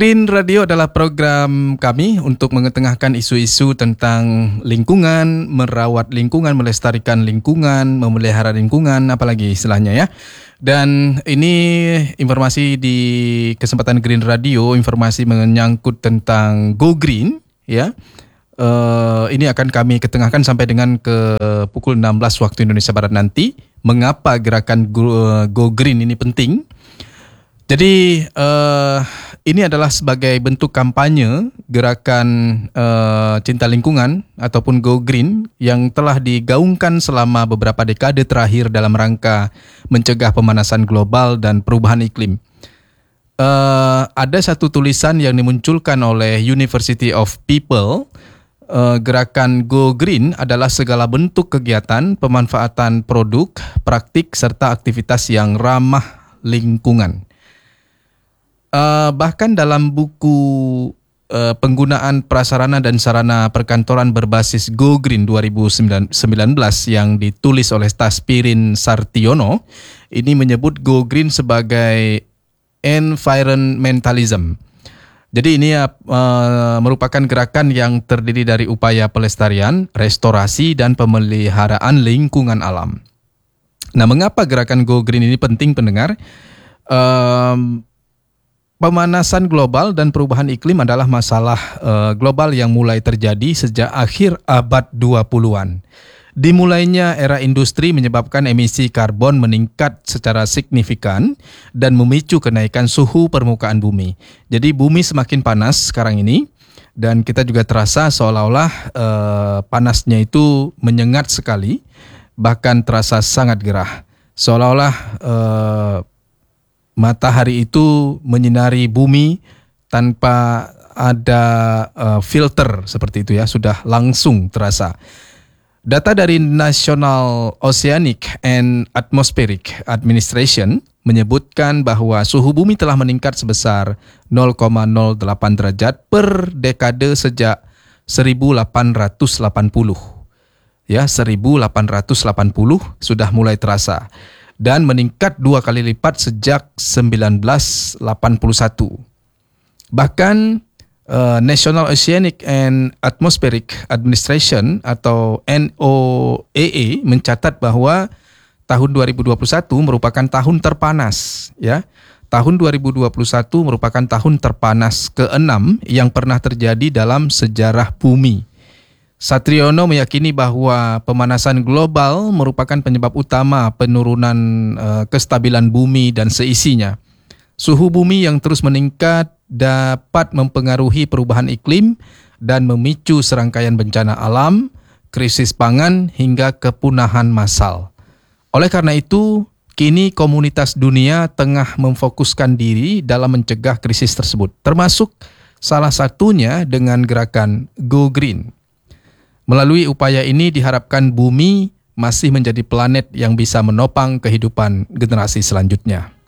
Green Radio adalah program kami untuk mengetengahkan isu-isu tentang lingkungan, merawat lingkungan, melestarikan lingkungan, memelihara lingkungan, apalagi istilahnya ya. Dan ini informasi di kesempatan Green Radio, informasi menyangkut tentang Go Green ya. Ini akan kami ketengahkan sampai dengan ke pukul 16 waktu Indonesia Barat nanti. Mengapa gerakan Go Green ini penting? Jadi ini adalah sebagai bentuk kampanye gerakan cinta lingkungan ataupun Go Green yang telah digaungkan selama beberapa dekade terakhir dalam rangka mencegah pemanasan global dan perubahan iklim. Ada satu tulisan yang dimunculkan oleh University of People. Gerakan Go Green adalah segala bentuk kegiatan, pemanfaatan produk, praktik, serta aktivitas yang ramah lingkungan. Bahkan dalam buku penggunaan prasarana dan sarana perkantoran berbasis Go Green 2019 yang ditulis oleh Taspirin Sartiono, ini menyebut Go Green sebagai environmentalism. Jadi ini merupakan gerakan yang terdiri dari upaya pelestarian, restorasi, dan pemeliharaan lingkungan alam. Nah, mengapa gerakan Go Green ini penting, pendengar? Pemanasan global dan perubahan iklim adalah masalah global yang mulai terjadi sejak akhir abad 20-an. Dimulainya era industri menyebabkan emisi karbon meningkat secara signifikan dan memicu kenaikan suhu permukaan bumi. Jadi bumi semakin panas sekarang ini dan kita juga terasa seolah-olah panasnya itu menyengat sekali, bahkan terasa sangat gerah. Seolah-olah matahari itu menyinari bumi tanpa ada filter seperti itu ya, sudah langsung terasa. Data dari National Oceanic and Atmospheric Administration menyebutkan bahwa suhu bumi telah meningkat sebesar 0,08 derajat per dekade sejak 1880. Ya, 1880 sudah mulai terasa. Dan meningkat 2 kali lipat sejak 1981. Bahkan National Oceanic and Atmospheric Administration atau NOAA mencatat bahwa tahun 2021 merupakan tahun terpanas ya. Tahun 2021 merupakan tahun terpanas ke-6 yang pernah terjadi dalam sejarah bumi. Satriono meyakini bahwa pemanasan global merupakan penyebab utama penurunan kestabilan bumi dan seisinya. Suhu bumi yang terus meningkat dapat mempengaruhi perubahan iklim dan memicu serangkaian bencana alam, krisis pangan hingga kepunahan massal. Oleh karena itu, kini komunitas dunia tengah memfokuskan diri dalam mencegah krisis tersebut, termasuk salah satunya dengan gerakan Go Green. Melalui upaya ini diharapkan bumi masih menjadi planet yang bisa menopang kehidupan generasi selanjutnya.